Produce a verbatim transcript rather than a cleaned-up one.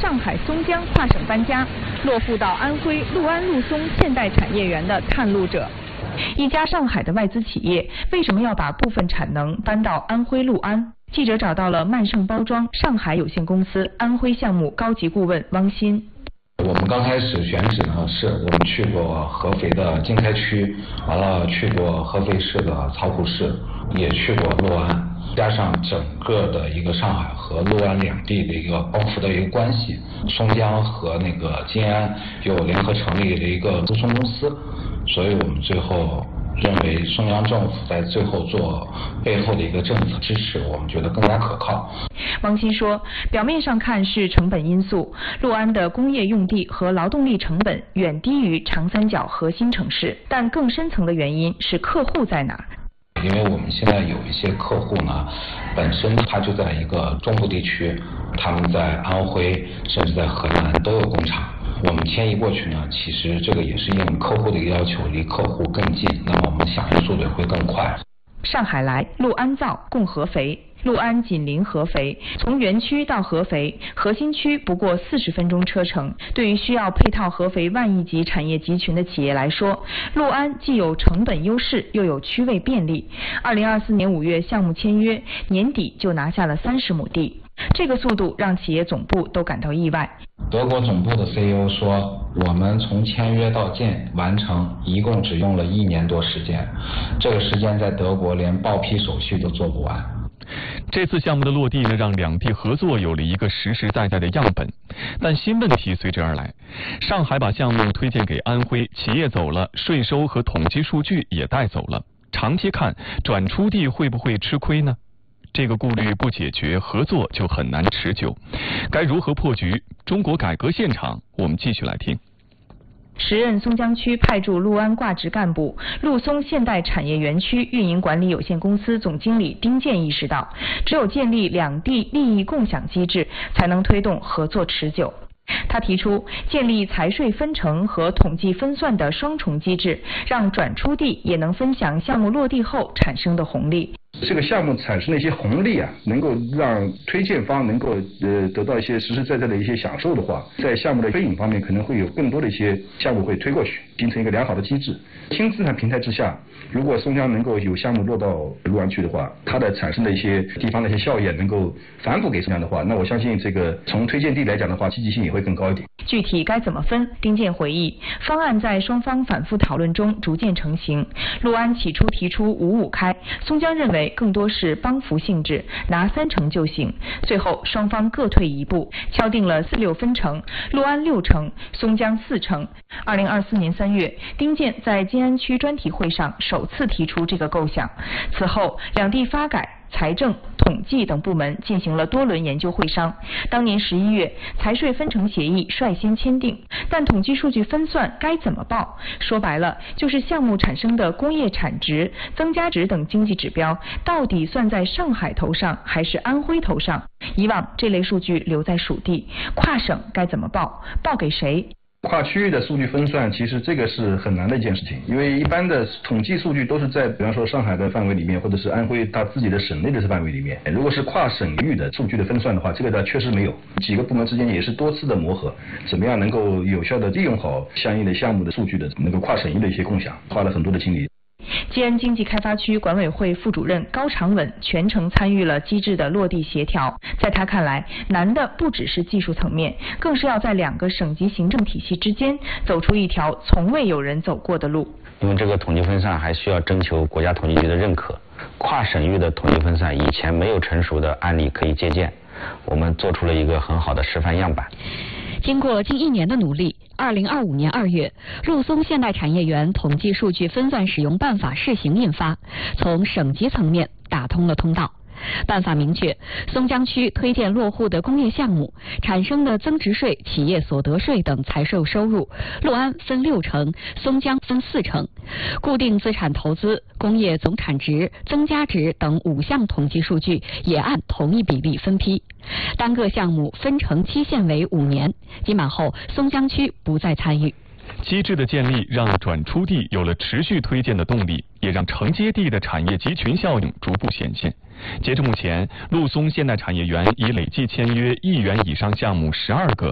上海松江跨省搬家，落户到安徽六安陆松现代产业园的探路者。一家上海的外资企业为什么要把部分产能搬到安徽六安？记者找到了曼盛包装上海有限公司安徽项目高级顾问汪鑫。 我们刚开始选址呢，是我们去过合肥的经开区，完了去过合肥市的曹浦市，也去过六安，加上整个的一个上海和六安两地的一个帮扶的一个关系，松江和那个金安又联合成立了一个咨询公司，所以我们最后认为松江政府在最后做背后的一个政策支持，我们觉得更加可靠。 汪鑫说，表面上看是成本因素，六安的工业用地和劳动力成本远低于长三角核心城市，但更深层的原因是客户在哪。 因为我们现在有一些客户呢，本身他就在一个中部地区，他们在安徽甚至在河南都有工厂。我们迁移过去呢，其实这个也是应客户的一个要求，离客户更近，那么我们响应速度会更快。 上海来，六安造，共合肥。六安紧邻合肥，从园区到合肥核心区不过四十分钟车程。对于需要配套合肥万亿级产业集群的企业来说，六安既有成本优势，又有区位便利。二零二四年五月项目签约，年底就拿下了三十亩地，这个速度让企业总部都感到意外。 德国总部的 C E O 说，我们从签约到建完成一共只用了一年多时间，这个时间在德国连报批手续都做不完。 这次项目的落地呢，让两地合作有了一个实实在在的样本，但新问题随之而来。上海把项目推荐给安徽，企业走了，税收和统计数据也带走了。长期看，转出地会不会吃亏呢？这个顾虑不解决，合作就很难持久。该如何破局？中国改革现场，我们继续来听。 时任松江区派驻六安挂职干部、陆松现代产业园区运营管理有限公司总经理丁健意识到，只有建立两地利益共享机制，才能推动合作持久。他提出建立财税分成和统计分算的双重机制，让转出地也能分享项目落地后产生的红利。 这个项目产生的一些红利啊，能够让推荐方能够呃得到一些实实在在的一些享受的话，在项目的推引方面可能会有更多的一些项目会推过去，形成一个良好的机制。轻资产平台之下，如果松江能够有项目落到六安区的话，它的产生的一些地方的一些效益能够反哺给松江的话，那我相信这个从推荐地来讲的话，积极性也会更高一点。 具体该怎么分？丁健回忆，方案在双方反复讨论中逐渐成型。六安起初提出五五开，松江认为更多是帮扶性质，拿三成就行。最后双方各退一步，敲定了四六分成，六安六成，松江四成。二零二四年三月，丁健在金安区专题会上首次提出这个构想。此后，两地发改、财政、统计等部门进行了多轮研究会商。当年十一月，财税分成协议率先签订，但统计数据分算该怎么报？说白了，就是项目产生的工业产值、增加值等经济指标，到底算在上海头上还是安徽头上？以往这类数据留在属地，跨省该怎么报？报给谁？ 跨区域的数据分算，其实这个是很难的一件事情，因为一般的统计数据都是在比方说上海的范围里面，或者是安徽它自己的省内的范围里面。如果是跨省域的数据的分算的话，这个呢确实没有，几个部门之间也是多次的磨合，怎么样能够有效的利用好相应的项目的数据的能够跨省域的一些共享，花了很多的精力。 吉安经济开发区管委会副主任高长稳全程参与了机制的落地协调。在他看来，难的不只是技术层面，更是要在两个省级行政体系之间走出一条从未有人走过的路。 因为这个统计分散还需要征求国家统计局的认可，跨省域的统计分散以前没有成熟的案例可以借鉴，我们做出了一个很好的示范样板。 经过近一年的努力，二零二五年二月，陆松现代产业园统计数据分算使用办法试行印发，从省级层面打通了通道。办法明确，松江区推荐落户的工业项目产生的增值税、企业所得税等财税收入，六安分六成，松江分四成。固定资产投资、工业总产值、增加值等五项统计数据也按同一比例分批。单个项目分成期限为五年，期满后松江区不再参与。 机制的建立让转出地有了持续推荐的动力，也让承接地的产业集群效应逐步显现。截至目前，陆松现代产业园已累计签约亿元以上项目十二个。